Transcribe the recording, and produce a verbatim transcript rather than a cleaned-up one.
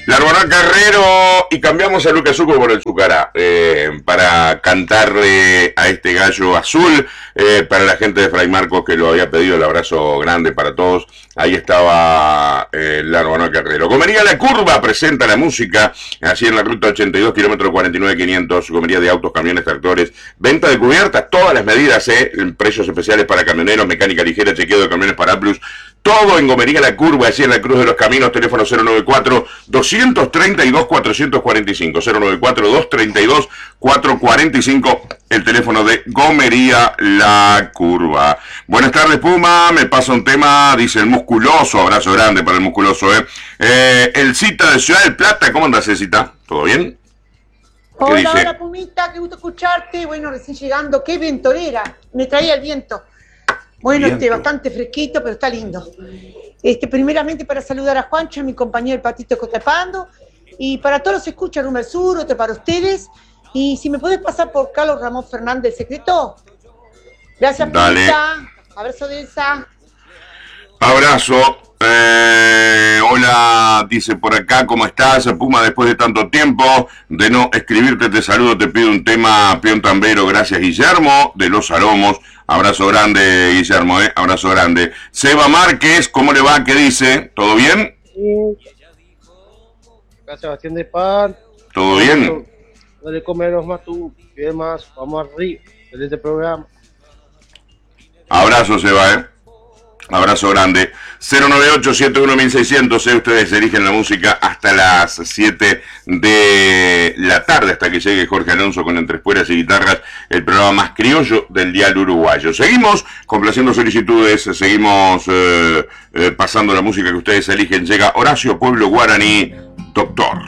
La Arbona Carrero y cambiamos a Lucas Zucco por el Zúcara eh, para cantarle a este gallo azul eh, para la gente de Fray Marcos que lo había pedido. El abrazo grande para todos. Ahí estaba eh, la Arbona Carrero. Comería La Curva presenta la música así en la ruta ochenta y dos, kilómetro cuarenta y nueve quinientos. Comería de autos, camiones, tractores, venta de cubiertas, todas las medidas, eh, precios especiales para camioneros, mecánica ligera, chequeo de camiones para Plus. Todo en Gomería La Curva, así en la Cruz de los Caminos, teléfono cero noventa y cuatro, doscientos treinta y dos, cuatrocientos cuarenta y cinco, cero noventa y cuatro, doscientos treinta y dos, cuatrocientos cuarenta y cinco, el teléfono de Gomería La Curva. Buenas tardes, Puma, me pasa un tema, dice el musculoso, abrazo grande para el musculoso, eh. eh el Cita de Ciudad del Plata, ¿cómo andas, Cita? ¿Todo bien? Hola, dice? Hola, Pumita, qué gusto escucharte, bueno, recién llegando, qué ventorera, me traía el viento. Bueno, este, bastante fresquito, pero está lindo. Este, primeramente para saludar a Juancho, mi compañero el Patito Cotapando, y para todos los que escuchan Rumel Sur, otro para ustedes. Y si me podés pasar por Carlos Ramón Fernández, el secreto. Gracias, Pumita. Abrazo de esa. Abrazo. Eh, hola, dice por acá, ¿cómo estás? Puma, después de tanto tiempo de no escribirte, te saludo, te pido un tema, Peón Tambero, gracias, Guillermo, de Los Aromos. Abrazo grande, Guillermo, eh, abrazo grande. Seba Márquez, ¿cómo le va? ¿Qué dice? ¿Todo bien? Sí. Acá Sebastián de Pan. ¿Todo bien? Dale, comeros más tú, y demás, vamos arriba de este programa. Abrazo, Seba, eh. Abrazo grande. cero nueve ocho, siete uno, mil seiscientos, eh, ustedes eligen la música hasta las siete de la tarde, hasta que llegue Jorge Alonso con Entre Espuelas y Guitarras, el programa más criollo del dial uruguayo. Seguimos complaciendo solicitudes, seguimos eh, eh, pasando la música que ustedes eligen. Llega Horacio Pueblo Guaraní, Doctor.